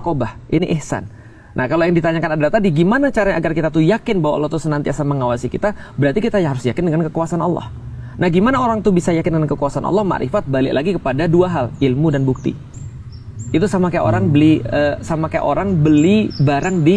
muraqabah, ini ihsan. Nah, kalau yang ditanyakan adalah tadi, gimana caranya agar kita tuh yakin bahwa Allah tuh senantiasa mengawasi kita, berarti kita harus yakin dengan kekuasaan Allah. Nah, gimana orang tuh bisa yakin dengan kekuasaan Allah? Ma'rifat balik lagi kepada dua hal, ilmu dan bukti. Itu sama kayak orang beli barang di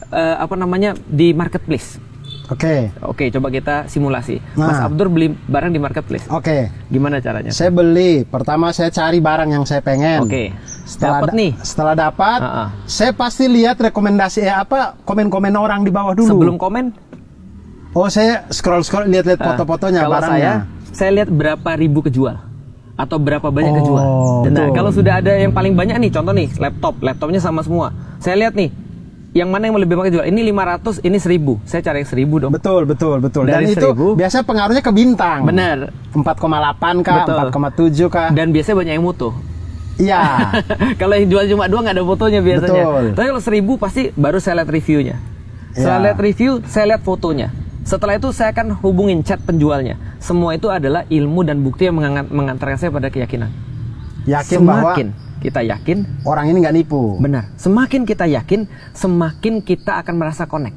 di marketplace. Oke, coba kita simulasi. Mas Abdur beli barang di marketplace. Gimana caranya? Saya beli, pertama saya cari barang yang saya pengen. Setelah dapat, saya pasti lihat rekomendasi komen-komen orang di bawah dulu. Sebelum komen? Oh, saya scroll lihat foto-fotonya barangnya. Saya lihat berapa ribu kejual atau berapa banyak kejual. Nah, kalau sudah ada yang paling banyak nih, contoh nih, laptopnya sama semua. Saya lihat nih, yang mana yang lebih banyak jual? Ini 500, ini 1000. Saya cari yang 1000 dong. Betul. Dan itu biasanya pengaruhnya ke bintang. Benar. 4,8 kah, 4,7 kah. Dan biasanya banyak yang mutu. Iya. Kalau yang jual cuma 2 nggak ada fotonya biasanya. Betul. Tapi kalau 1000 pasti baru saya lihat reviewnya. Setelah lihat review, saya lihat fotonya. Setelah itu saya akan hubungin chat penjualnya. Semua itu adalah ilmu dan bukti yang mengantarkan saya pada keyakinan. Semakin kita yakin orang ini nggak nipu. Benar. Semakin kita yakin, semakin kita akan merasa connect.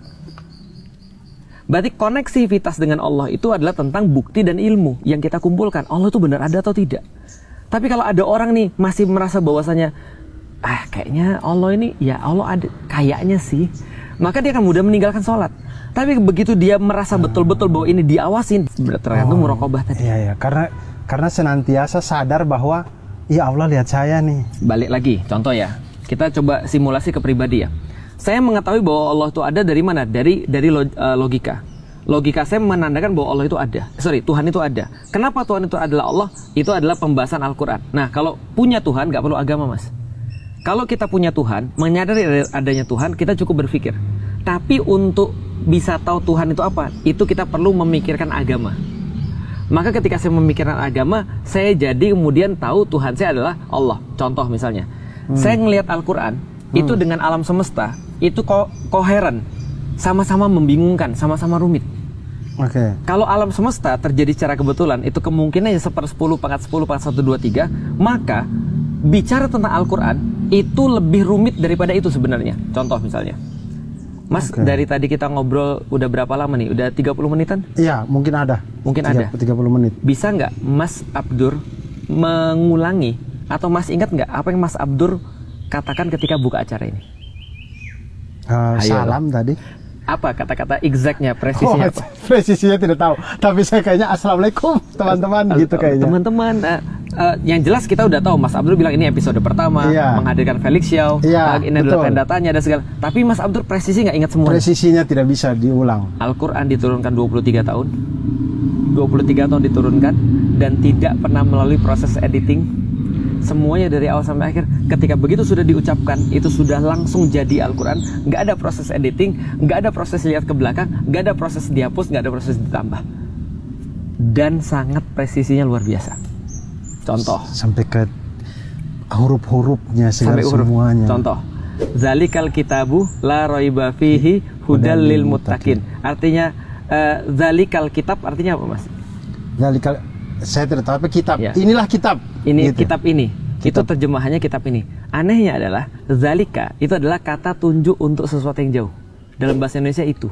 Berarti koneksivitas dengan Allah itu adalah tentang bukti dan ilmu yang kita kumpulkan. Allah itu benar ada atau tidak. Tapi kalau ada orang nih masih merasa bahwasanya kayaknya Allah ini, ya Allah ada, kayaknya sih, maka dia akan mudah meninggalkan sholat. Tapi begitu dia merasa betul-betul bahwa ini diawasin, tergantung muraqabah tadi. Iya, karena senantiasa sadar bahwa ya Allah lihat saya nih. Balik lagi, contoh ya, kita coba simulasi ke pribadi ya. Saya mengetahui bahwa Allah itu ada dari mana? Dari logika. Logika saya menandakan bahwa Allah itu ada. Tuhan itu ada. Kenapa Tuhan itu adalah Allah? Itu adalah pembahasan Al-Quran. Nah, kalau punya Tuhan nggak perlu agama, Mas. Kalau kita punya Tuhan, menyadari adanya Tuhan, kita cukup berpikir. Tapi untuk bisa tahu Tuhan itu apa, itu kita perlu memikirkan agama. Maka ketika saya memikirkan agama, saya jadi kemudian tahu Tuhan saya adalah Allah. Contoh misalnya, saya ngelihat Al-Quran, itu dengan alam semesta, itu koheren, sama-sama membingungkan, sama-sama rumit. Kalau alam semesta terjadi secara kebetulan, itu kemungkinannya 1/10 pangkat 10 pangkat 1, 2, 3, maka bicara tentang Al-Quran, itu lebih rumit daripada itu sebenarnya. Contoh misalnya, Mas, dari tadi kita ngobrol udah berapa lama nih? Udah 30 menitan? Iya, mungkin ada. 30 menit. Bisa nggak Mas Abdur mengulangi atau Mas ingat nggak apa yang Mas Abdur katakan ketika buka acara ini? Salam tadi. Apa kata-kata exactnya, presisinya apa? Presisinya tidak tahu. Tapi saya kayaknya assalamualaikum teman-teman gitu kayaknya. Teman-teman, yang jelas kita udah tahu Mas Abdur bilang ini episode pertama, menghadirkan Felix Xiao, ini adalah tanda tanya dan segala. Tapi Mas Abdur presisi nggak ingat semua? Presisinya tidak bisa diulang. Al-Quran diturunkan 23 tahun. 23 tahun diturunkan dan tidak pernah melalui proses editing. Semuanya dari awal sampai akhir. Ketika begitu sudah diucapkan, itu sudah langsung jadi Al-Quran. Nggak ada proses editing, nggak ada proses lihat ke belakang, nggak ada proses dihapus, nggak ada proses ditambah. Dan sangat presisinya luar biasa. Contoh, sampai ke huruf-hurufnya semuanya. Contoh, zalikal kitabu la raiba fihi hudal lil muttaqin. Artinya zalikal kitab artinya apa, Mas? Zalikal, saya tidak tahu apa kitab. Inilah kitab. Ini gitu. Kitab ini. Itu terjemahannya kitab ini. Anehnya adalah zalika itu adalah kata tunjuk untuk sesuatu yang jauh. Dalam bahasa Indonesia itu.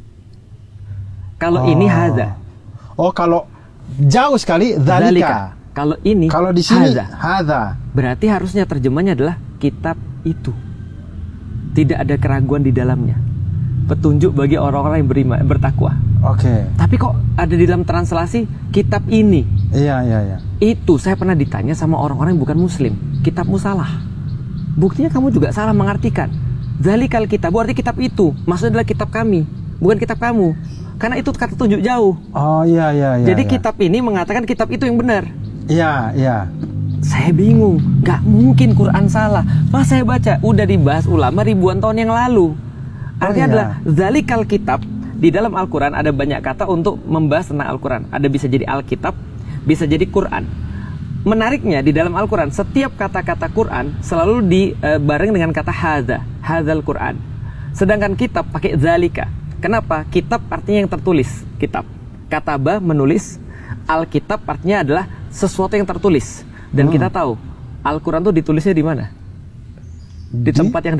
Kalau ini hadza. Kalau jauh sekali zalika. Kalau ini, kalau di sini hadza. Berarti harusnya terjemahnya adalah kitab itu. Tidak ada keraguan di dalamnya. Petunjuk bagi orang-orang yang beriman, bertakwa. Tapi kok ada di dalam translasi kitab ini? Iya. Itu saya pernah ditanya sama orang-orang yang bukan muslim, kitabmu salah. Buktinya kamu juga salah mengartikan. Zalikal kitab, berarti kitab itu. Maksudnya adalah kitab kami, bukan kitab kamu. Karena itu kata tunjuk jauh. Iya. Jadi kitab ini mengatakan kitab itu yang benar. Iya. Saya bingung, gak mungkin Quran salah. Pas saya baca, udah dibahas ulama ribuan tahun yang lalu. Artinya adalah zalikal kitab. Di dalam Al-Quran ada banyak kata untuk membahas tentang Al-Quran. Ada bisa jadi Alkitab, bisa jadi Quran. Menariknya di dalam Al-Quran, setiap kata-kata Quran selalu dibareng dengan kata hadza, hadzal Quran. Sedangkan kitab pakai zalika. Kenapa? Kitab artinya yang tertulis, kitab. Kataba menulis, Alkitab artinya adalah sesuatu yang tertulis. Dan kita tahu Al-Quran itu ditulisnya di mana? Di tempat yang